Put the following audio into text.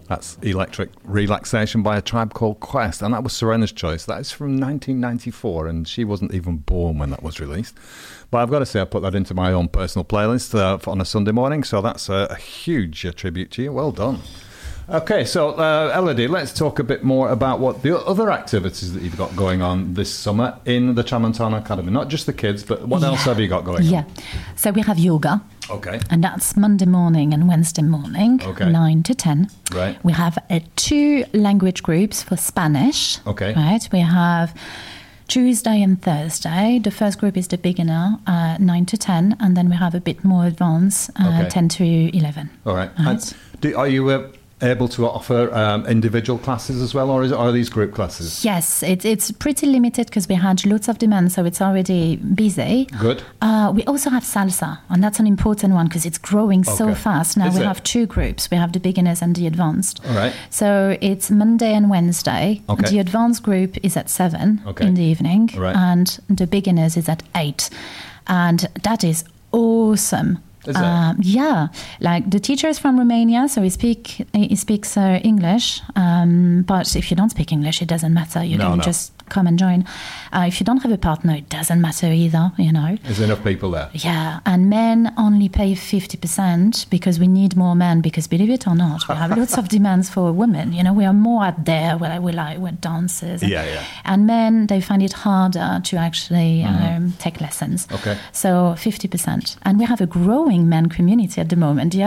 That's Electric Relaxation by A Tribe Called Quest, and that was Serena's choice. That is from 1994, and she wasn't even born when that was released. But I've got to say, I put that into my own personal playlist on a Sunday morning, so that's a huge tribute to you. Well done. Okay, so Elodie, let's talk a bit more about what the other activities that you've got going on this summer in the Tramontana Academy. Not just the kids, but what else have you got going on? Yeah, so we have yoga. Okay. And that's Monday morning and Wednesday morning, 9 to 10. Right. We have 2 language groups for Spanish. Okay. Right. We have Tuesday and Thursday. The first group is the beginner, 9 to 10, and then we have a bit more advanced, 10 to 11. All right. Are you able to offer individual classes as well, or are these group classes? Yes, it's pretty limited because we had lots of demand, so it's already busy. Good. We also have salsa, and that's an important one because it's growing so fast. Now we have 2 groups. We have the beginners and the advanced. All right. So it's Monday and Wednesday. Okay. The advanced group is at 7 in the evening, and the beginners is at 8. And that is awesome. Is it? Yeah, like the teacher is from Romania, so he speaks English. But if you don't speak English, it doesn't matter. You can just come and join. If you don't have a partner, it doesn't matter either. There's enough people there. Yeah, and men only pay 50% because we need more men. Because believe it or not, we have lots of demands for women. We are more out there. We're dancers. And men, they find it harder to actually take lessons. Okay. So 50%, and we have a growing men community at the moment.